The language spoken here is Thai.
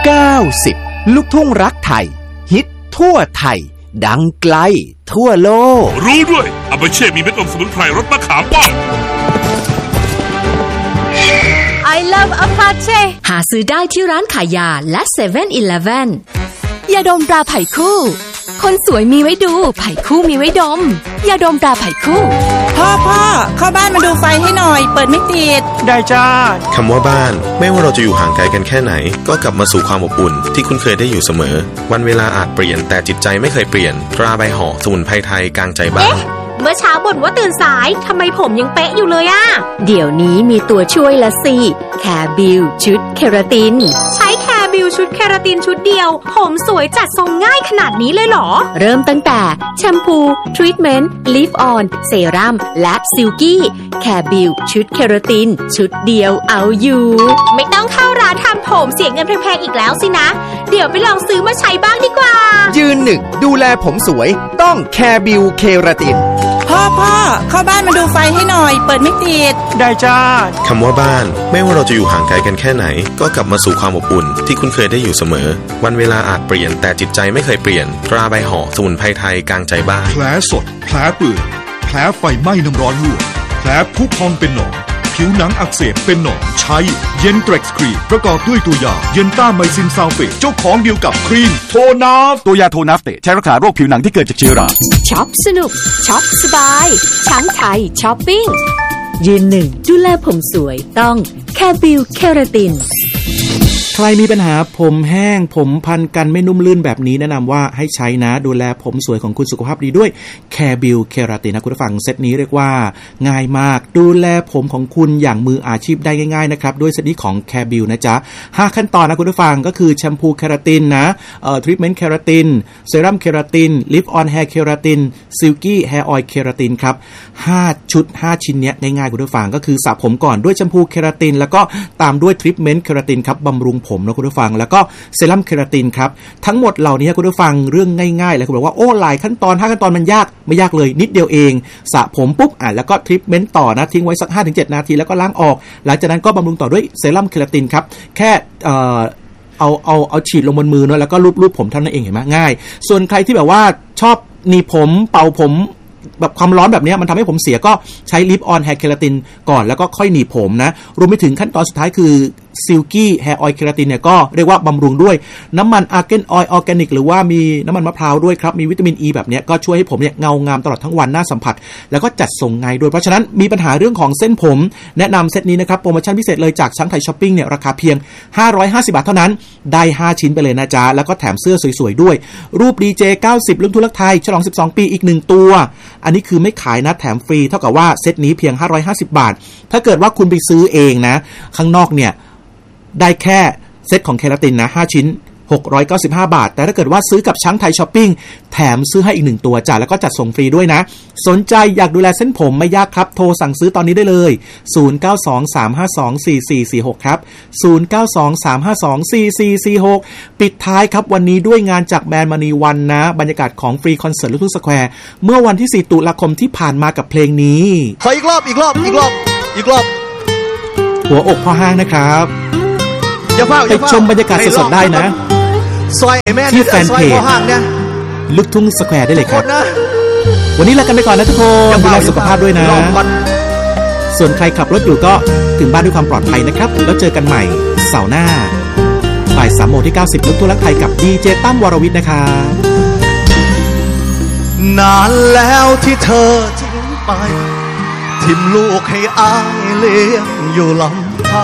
90 ลูกทุ่งรักไทยฮิตทั่วไทยดังไกลทั่วโลกรู้ด้วยอาเบเช่มีเม็ดอมสมุนไพรรสมะขามป้อม I love Apache หาซื้อได้ที่ร้านขายยาและ 7-Eleven ยาดมตราไผ่คู่คนสวยมีไว้ดูไผ่คู่มีไว้ดมยาดมตราไผ่คู่พ่อเข้าบ้านมาดูไฟให้หน่อยเปิดไม่ติดได้จ้าคำว่าบ้านไม่ว่าเราจะอยู่ห่างไกลกันแค่ไหนก็กลับมาสู่ความอบอุ่นที่คุณเคยได้อยู่เสมอวันเวลาอาจเปลี่ยนแต่จิตใจไม่เคยเปลี่ยนตราใบห่อสมุนไพรไทยกลางใจบ้านเมื่อเช้าบ่นว่าตื่นสายทำไมผมยังเป๊ะอยู่เลยอะเดี๋ยวนี้มีตัวช่วยละสิแคร์บิวชุดเคราตินใช้แคร์บิวชุดเคราตินชุดเดียวผมสวยจัดทรงง่ายขนาดนี้เลยเหรอเริ่มตั้งแต่แชมพูทรีทเมนต์ลิฟต์ออนเซรั่มและซิลกี้แคร์บิวชุดเคราตินชุดเดียวเอาอยู่ไม่ต้องเข้าร้านทำผมเสียเงินแพงๆอีกแล้วสินะเดี๋ยวไปลองซื้อมาใช้บ้างดีกว่ายืนหนึ่งดูแลผมสวยต้องแคร์บิวเคราตินพ่อเข้าบ้านมาดูไฟให้หน่อยเปิดไม่ติดได้จ้าคำว่าบ้านไม่ว่าเราจะอยู่ห่างไกลกันแค่ไหนก็กลับมาสู่ความอบอุ่นที่คุณเคยได้อยู่เสมอวันเวลาอาจเปลี่ยนแต่จิตใจไม่เคยเปลี่ยนตราใบห่อสมุนไพรไทยกลางใจบ้านแผลสดแผลเปื่อยแผลไฟไหม้น้ำร้อนลวกแผลพุพองเป็นหนองผิวหนังอักเสบเป็นหนองใช้เย็นเทร็กซ์ครีมประกอบด้วยตัวยาเย็นต้าไมซินซัลเฟตเจ้าของเดียวกับครีมโทนาฟตัวยาโทนาฟเตใช้รักษาโรคผิวหนังที่เกิดจากเชื้อราช็อปสนุกช็อปสบายช้างไทยช้อปปิ้งยืนหนึ่งดูแลผมสวยต้องแคร์บิวเคราตินใครมีปัญหาผมแห้งผมพันกันไม่นุ่มลื่นแบบนี้แนะนำว่าให้ใช้นะดูแลผมสวยของคุณสุขภาพดีด้วยแคร์บิวเคราตินนะคุณผู้ฟังเซตนี้เรียกว่าง่ายมากดูแลผมของคุณอย่างมืออาชีพได้ง่ายๆนะครับด้วยเซตนี้ของแคร์บิวนะจ๊ะ5ขั้นตอนนะคุณผู้ฟังก็คือแชมพูเคราตินนะทรีทเมนต์เคราตินเซรั่มเคราตินลิฟต์ออนแฮร์เคราตินซิลกี้แฮร์ออยล์เคราตินครับ5ชุด5ชิ้นเนี้ยง่ายๆคุณผู้ฟังก็คือสระผมก่อนด้วยแชมพูเคราตินแล้วก็ตามด้วยทรีทเมนต์เคราตินครับบำรุงผมนะคุณผู้ฟังแล้วก็เซรั่มเคราตินครับทั้งหมดเหล่านี้คุณผู้ฟังเรื่องง่ายๆเลยคุณบอกว่าโอ้หลายขั้นตอน5ขั้นตอนมันยากไม่ยากเลยนิดเดียวเองสระผมปุ๊บแล้วก็ทรีทเมนต์ต่อนะทิ้งไว้สัก 5-7 นาทีแล้วก็ล้างออกหลังจากนั้นก็บำรุงต่อด้วยเซรั่มเคราตินครับแค่เอาฉีดลงบนมือเนาะแล้วก็ลูบผมเท่านั้นเองเห็นไหมง่ายส่วนใครที่แบบว่าชอบหนีผมเป่าผมแบบความร้อนแบบนี้มันทำให้ผมเสียก็ใช้ลิปออนแฮร์เคราตินก่อนแล้วก็ค่อยหนีผมนะรวมไปถึงขั้นตอนสุดท้ายคือซิลกี้แฮร์ออยล์เคราตินเนี่ยก็เรียกว่าบำรุงด้วยน้ำมันอาร์เกนออยล์ออร์แกนิกหรือว่ามีน้ำมันมะพร้าวด้วยครับมีวิตามินอีแบบนี้ก็ช่วยให้ผมเนี่ยเงางามตลอดทั้งวันน่าสัมผัสแล้วก็จัดส่งง่ายด้วยเพราะฉะนั้นมีปัญหาเรื่องของเส้นผมแนะนำเซตนี้นะครับโปรโมชั่นพิเศษเลยจากช้างไทยช้อปปิ้งเนี่ยราคาเพียง550 บาทเท่านั้นได้5ชิ้นไปเลยนะจ๊ะแล้วก็แถมเสื้อสวยๆด้วยรูป DJ 90รุ่นทุลักไทยฉลอง12 ปีอีก1ตัวอันนี้คือไม่ขายนะแถมฟรีเท่ากับว่าเซตนี้เพียง550 บาทถ้าเกิดว่าคุณไปซื้อเองนะข้างนอกเนี่ยได้แค่เซตของเคราตินนะ5ชิ้น695 บาทแต่ถ้าเกิดว่าซื้อกับช้างไทยช้อปปิ้งแถมซื้อให้อีก1ตัวจ้ะแล้วก็จัดส่งฟรีด้วยนะสนใจอยากดูแลเส้นผมไม่ยากครับโทรสั่งซื้อตอนนี้ได้เลย0923524446ครับ0923524446ปิดท้ายครับวันนี้ด้วยงานจากแมนมณีวันนะบรรยากาศของฟรีคอนเสิร์ตลูกทุ่งสแควร์เมื่อวันที่4ตุลาคมที่ผ่านมากับเพลงนี้ขออีกรอบหัวอกพ่อห้างนะครับไปชมบรรยากาศสดๆได้นะที่แฟนเพจลูกทุ่งสแควร์ได้เลยครับวันนี้ลากันไปก่อนนะทุกคนดูแลสุขภาพด้วยนะส่วนใครขับรถอยู่ก็ถึงบ้านด้วยความปลอดภัยนะครับแล้วเจอกันใหม่เสาร์หน้าบ่าย 3 โมงที่ 90 ลูกทุ่งรักไทยกับดีเจตั้มวรวิทย์นะครับนานแล้วที่เธอทิ้งไปทิ่มลูกให้อายเลี้ยงอยู่ลำ